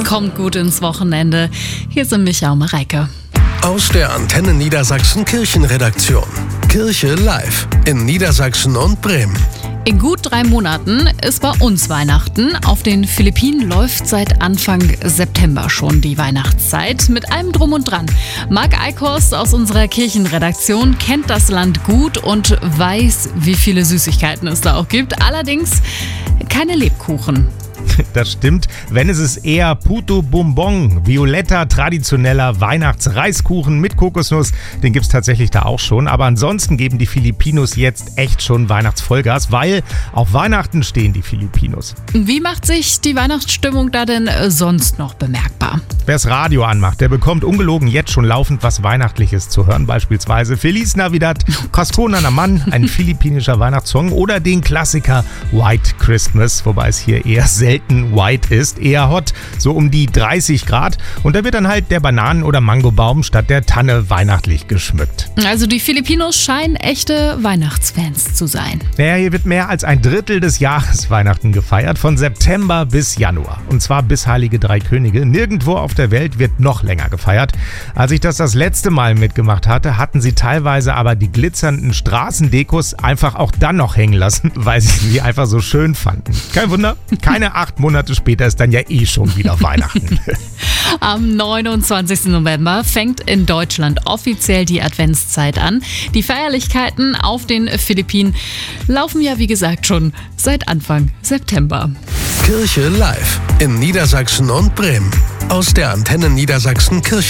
Kommt gut ins Wochenende. Hier sind Micha und Mareike. Aus der Antenne Niedersachsen Kirchenredaktion. Kirche live in Niedersachsen und Bremen. In gut 3 Monaten ist bei uns Weihnachten. Auf den Philippinen läuft seit Anfang September schon die Weihnachtszeit mit allem Drum und Dran. Marc Eichhorst aus unserer Kirchenredaktion kennt das Land gut und weiß, wie viele Süßigkeiten es da auch gibt. Allerdings keine Lebkuchen. Das stimmt, wenn es ist eher Puto Bumbong, violetter, traditioneller Weihnachtsreiskuchen mit Kokosnuss. Den gibt's tatsächlich da auch schon. Aber ansonsten geben die Filipinos jetzt echt schon Weihnachtsvollgas, weil auf Weihnachten stehen die Filipinos. Wie macht sich die Weihnachtsstimmung da denn sonst noch bemerkbar? Wer's Radio anmacht, der bekommt ungelogen jetzt schon laufend was Weihnachtliches zu hören. Beispielsweise Feliz Navidad, Cascona Naman, ein philippinischer Weihnachtssong oder den Klassiker White Christmas, wobei es hier eher selten white ist, eher hot, so um die 30 Grad. Und da wird dann halt der Bananen- oder Mangobaum statt der Tanne weihnachtlich geschmückt. Also die Filipinos scheinen echte Weihnachtsfans zu sein. Naja, hier wird mehr als 1/3 des Jahres Weihnachten gefeiert, von September bis Januar. Und zwar bis Heilige Drei Könige. Nirgendwo auf der Welt wird noch länger gefeiert. Als ich das letzte Mal mitgemacht hatte, hatten sie teilweise aber die glitzernden Straßendekos einfach auch dann noch hängen lassen, weil sie sie einfach so schön fanden. Kein Wunder, keine 8 Monate später ist dann ja schon wieder Weihnachten. Am 29. November fängt in Deutschland offiziell die Adventszeit an. Die Feierlichkeiten auf den Philippinen laufen ja wie gesagt schon seit Anfang September. Kirche live in Niedersachsen und Bremen. Aus der Antenne Niedersachsen Kirchen.